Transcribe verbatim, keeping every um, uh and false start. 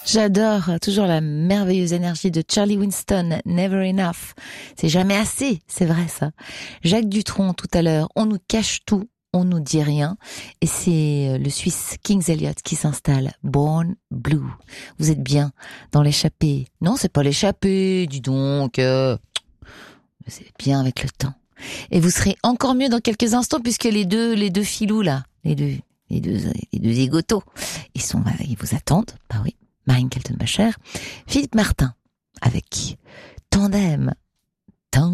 J'adore toujours la merveilleuse énergie de Charlie Winston, Never Enough. C'est jamais assez, c'est vrai ça. Jacques Dutronc tout à l'heure, on nous cache tout, on nous dit rien. Et c'est le Suisse Kings Elliot qui s'installe, Born Blue. Vous êtes bien dans l'échappée. Non, c'est pas l'échappée, dis donc. Euh... C'est bien avec le temps. Et vous serez encore mieux dans quelques instants puisque les deux, les deux filous là, les deux, les deux, les deux zigotos, ils sont, ils vous attendent. Bah oui. Marine Kaltenbacher, Philippe Martin, avec Tandem.